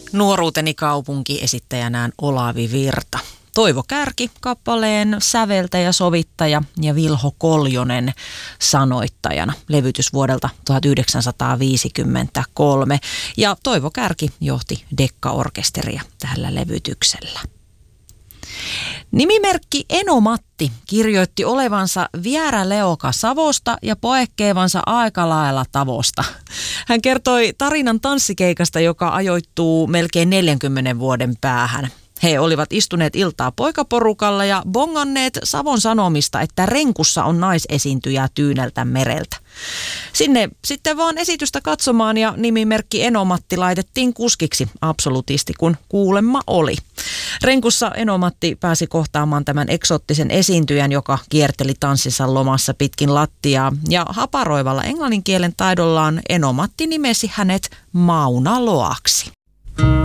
Nuoruuteni kaupunki esittäjänään Olavi Virta. Toivo Kärki kappaleen säveltäjä, sovittaja ja Vilho Koljonen sanoittajana. Levytys vuodelta 1953. Ja Toivo Kärki johti Dekka-orkesteria tällä levytyksellä. Nimimerkki Eno-Matti kirjoitti olevansa vierä leuka Savosta ja poekkeevansa aika lailla tavosta. Hän kertoi tarinan tanssikeikasta, joka ajoittuu melkein 40 vuoden päähän. He olivat istuneet iltaa poikaporukalla ja bonganneet Savon Sanomista, että Renkussa on naisesiintyjä Tyyneltä mereltä. Sinne sitten vaan esitystä katsomaan ja nimimerkki Eno-Matti laitettiin kuskiksi absolutisti, kun kuulemma oli. Renkussa Eno-Matti pääsi kohtaamaan tämän eksoottisen esiintyjän, joka kierteli tanssinsa lomassa pitkin lattiaa. Ja haparoivalla englannin kielen taidollaan Eno-Matti nimesi hänet Mauna Loaksi.